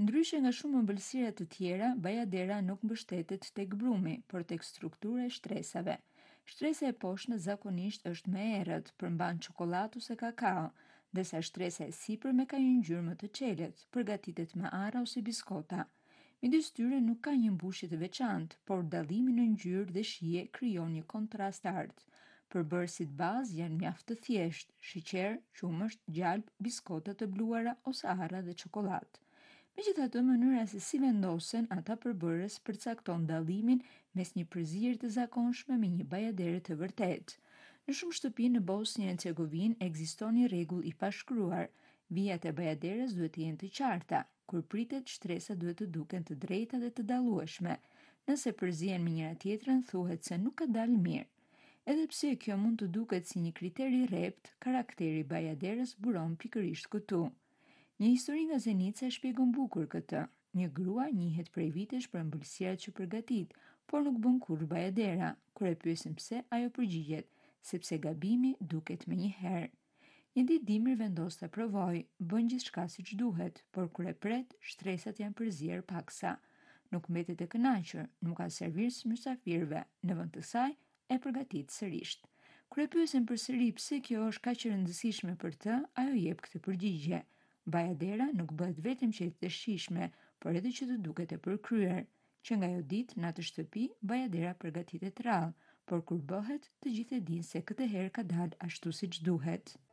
Ndryshe nga shumë ëmbëlsira të tjera, bajadera nuk mbështetet tek brumi, por tek struktura e shtresave. Shtresa e poshtme zakonisht është më e errët, përmban çokollatë ose kakao, ndërsa shtresa e sipërme ka një ngjyrë më të çelët, përgatitet me arra ose biskota. Midis tyre nuk ka një mbushje të veçantë, por dallimi në ngjyrë dhe shije krijon një kontrast art. Përbërësit bazë janë mjaft të thjeshtë: sheqer, qumësht, gjalp, biskota të bluara ose arra dhe çokollatë. Megjithatë, mënyra se si vendosen ata përbërës përcakton dallimin mes një përzierje të zakonshme me një bajadere të vërtetë. Në shumë shtëpi në Bosnjë e Hercegovinë ekziston një rregull i pashkruar: vijat e bajaderës duhet të jenë të qarta, kur pritet shtresat duhet të duken të drejta dhe të dallueshme. Nëse përzihen me njëra tjetrën, thuhet se nuk ka dalë mirë. Edhe pse kjo mund të duket si një kriter i rrept, karakteri i bajaderës buron pikërisht këtu. Një histori nga Zenica e shpjegon bukur këtë. Një grua njihet prej vitesh për ëmbëlsirat që përgatit, por nuk bën kurrë bajadera. Kur e pyesin pse, ajo përgjigjet: sepse gabimi duket me një herë. Një ditë dimër vendos të provoj, bën gjithçka siç duhet, por kur e pret, shtresat janë përzier paksa. Nuk mbetet e kënaqur, nuk ka servis mysafirëve, në vend të saj e përgatit sërish. Kur e pyesin përsëri pse kjo është kaq e rëndësishme për të, ajo jep këtë përgjigje: bajadera nuk bëhet vetëm që të shijshme, por edhe që të duket e përkryer. Që nga ajo ditë në atë shtëpi, bajadera përgatitet rrallë, por kur bëhet, të gjithë e dinë se këtë herë ka dalë ashtu siç duhet.